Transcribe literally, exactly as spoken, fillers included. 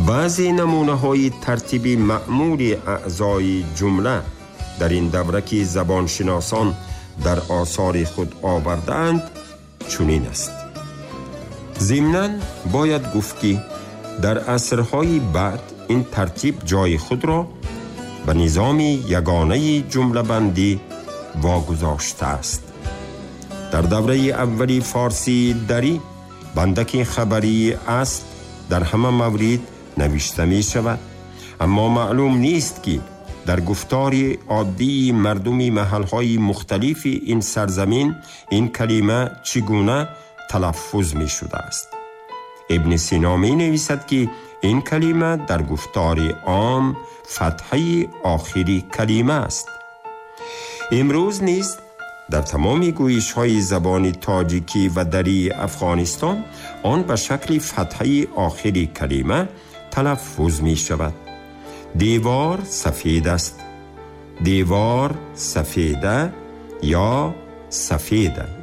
بعضی نمونه های ترتیبی معمول اعضای جمله در این دوره که زبانشناسان در آثار خود آوردند چنین است. ضمناً باید گفت که در عصرهای بعد این ترتیب جای خود را به نظام یگانه جمله بندی واگذاشته است. در دوره اولی فارسی دری بندک خبری است در همه مورد نوشته می شود، اما معلوم نیست که در گفتار عادی مردم محلهای مختلف این سرزمین این کلمه چگونه تلفظ می شده است. ابن سینا می نویسد که این کلمه در گفتار عام فتحه آخری کلمه است. امروز نیز در تمام گویش های زبان تاجیکی و دری افغانستان آن به شکل فتحه آخری کلمه تلفظ می شود. دیوار سفید است، دیوار سفیده یا سفیده.